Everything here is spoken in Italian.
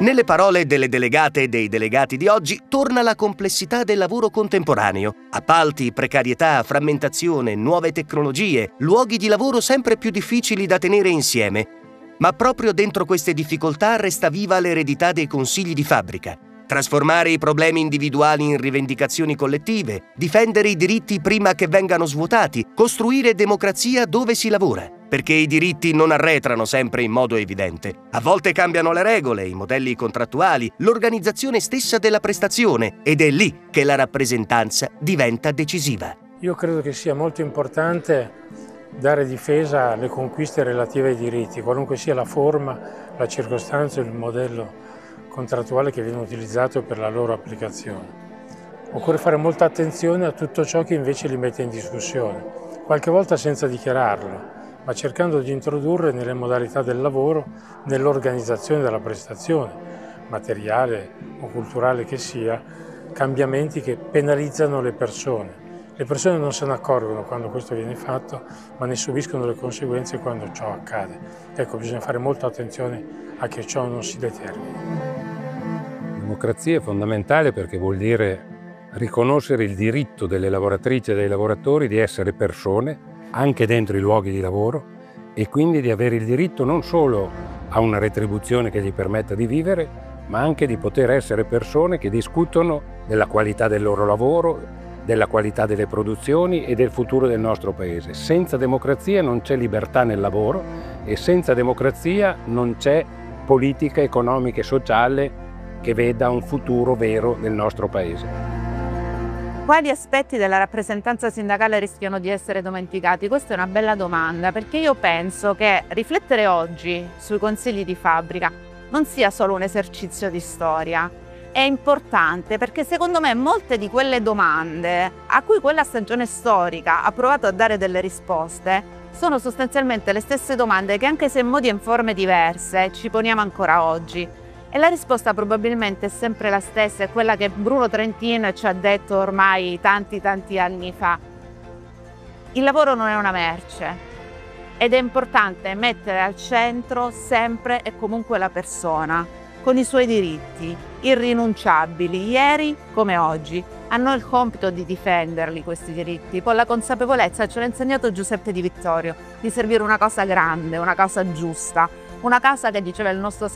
Nelle parole delle delegate e dei delegati di oggi torna la complessità del lavoro contemporaneo. Appalti, precarietà, frammentazione, nuove tecnologie, luoghi di lavoro sempre più difficili da tenere insieme. Ma proprio dentro queste difficoltà resta viva l'eredità dei consigli di fabbrica. Trasformare i problemi individuali in rivendicazioni collettive, difendere i diritti prima che vengano svuotati, costruire democrazia dove si lavora. Perché i diritti non arretrano sempre in modo evidente. A volte cambiano le regole, i modelli contrattuali, l'organizzazione stessa della prestazione, ed è lì che la rappresentanza diventa decisiva. Io credo che sia molto importante dare difesa alle conquiste relative ai diritti, qualunque sia la forma, la circostanza o il modello contrattuale che viene utilizzato per la loro applicazione. Occorre fare molta attenzione a tutto ciò che invece li mette in discussione, qualche volta senza dichiararlo, ma cercando di introdurre nelle modalità del lavoro, nell'organizzazione della prestazione, materiale o culturale che sia, cambiamenti che penalizzano le persone. Le persone non se ne accorgono quando questo viene fatto, ma ne subiscono le conseguenze quando ciò accade. Ecco, bisogna fare molta attenzione a che ciò non si determini. La democrazia è fondamentale perché vuol dire riconoscere il diritto delle lavoratrici e dei lavoratori di essere persone, anche dentro i luoghi di lavoro, e quindi di avere il diritto non solo a una retribuzione che gli permetta di vivere, ma anche di poter essere persone che discutono della qualità del loro lavoro, della qualità delle produzioni e del futuro del nostro Paese. Senza democrazia non c'è libertà nel lavoro e senza democrazia non c'è politica economica e sociale che veda un futuro vero del nostro Paese. Quali aspetti della rappresentanza sindacale rischiano di essere dimenticati? Questa è una bella domanda, perché io penso che riflettere oggi sui consigli di fabbrica non sia solo un esercizio di storia. È importante perché secondo me molte di quelle domande a cui quella stagione storica ha provato a dare delle risposte sono sostanzialmente le stesse domande che, anche se in modi e in forme diverse, ci poniamo ancora oggi. E la risposta probabilmente è sempre la stessa, è quella che Bruno Trentin ci ha detto ormai tanti anni fa. Il lavoro non è una merce ed è importante mettere al centro sempre e comunque la persona, con i suoi diritti irrinunciabili, ieri come oggi. A noi il compito di difenderli questi diritti, con la consapevolezza, ce l'ha insegnato Giuseppe Di Vittorio, di servire una cosa grande, una cosa giusta, una cosa che diceva il nostro